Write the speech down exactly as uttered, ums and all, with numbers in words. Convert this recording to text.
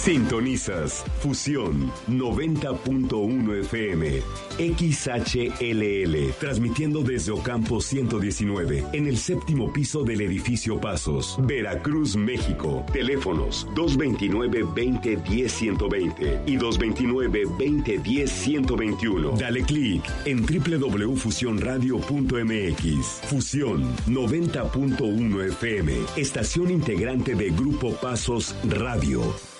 Sintonizas Fusión noventa punto uno F M, X H L L, transmitiendo desde Ocampo ciento diecinueve, en el séptimo piso del edificio Pasos, Veracruz, México. Teléfonos dos veintinueve, veinte, diez, ciento veinte y dos veintinueve, veinte, diez, ciento veintiuno. Dale clic en doble u doble u doble u punto fusión radio punto m x. Fusión noventa punto uno F M, estación integrante de Grupo Pasos Radio.